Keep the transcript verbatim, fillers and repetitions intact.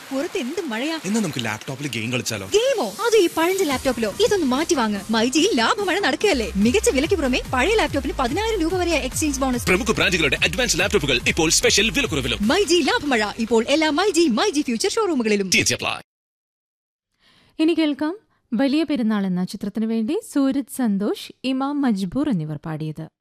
പുറത്ത് എന്ത് മഴയാ. എന്നാ നമുക്ക് ലാപ്ടോപ്പിൽ ഗെയിം കളിച്ചാലോ? ഗെയിമോ? അത് ഈ പഴഞ്ച ലാപ്ടോപ്പിലോ? ഇതൊന്ന് മാറ്റി വാങ്ങ്. മൈജിയിൽ ലാഭമഴ നടക്കുകയല്ലേ. മികച്ച വിലയ്ക്ക് പുറമെ പഴയ ലാപ്ടോപ്പിന് പതിനായിരം രൂപ വരെ എക്സ്ചേഞ്ച് ബോണസ്. പ്രമുഖ ബ്രാൻഡുകളുടെ അഡ്വാൻസ് ലാപ്ടോപ്പുകൾ ഇപ്പോൾ സ്പെഷ്യൽ വിലക്കുറവിലും. മൈജി ലാഭമഴ ഇപ്പോൾ എല്ലാ മൈജി മൈജി ഫ്യൂച്ചർ ഷോറൂമുകളിലും. ഇനി കേൾക്കാം വലിയ പെരുന്നാൾ എന്ന ചിത്രത്തിനു വേണ്ടി സൂരജ് സന്തോഷ്, ഇമാം മജ്ബൂർ എന്നിവർ പാടിയത്.